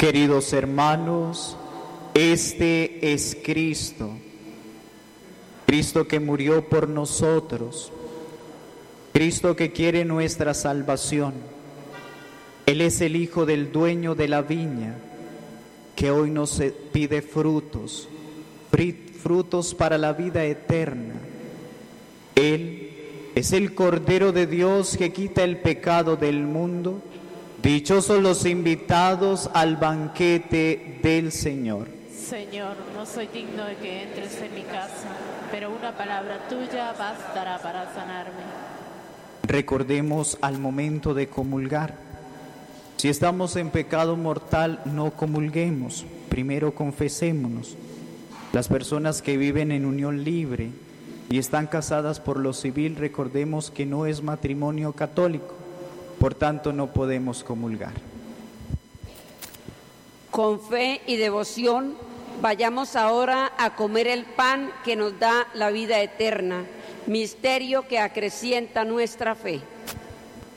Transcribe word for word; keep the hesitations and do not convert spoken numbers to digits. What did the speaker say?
Queridos hermanos, este es Cristo, Cristo que murió por nosotros, Cristo que quiere nuestra salvación. Él es el Hijo del dueño de la viña, que hoy nos pide frutos, frutos para la vida eterna. Él es el Cordero de Dios que quita el pecado del mundo. Dichosos los invitados al banquete del Señor. Señor, no soy digno de que entres en mi casa, pero una palabra tuya bastará para sanarme. Recordemos al momento de comulgar. Si estamos en pecado mortal, no comulguemos. Primero confesémonos. Las personas que viven en unión libre y están casadas por lo civil, recordemos que no es matrimonio católico. Por tanto, no podemos comulgar. Con fe y devoción, vayamos ahora a comer el pan que nos da la vida eterna, misterio que acrecienta nuestra fe.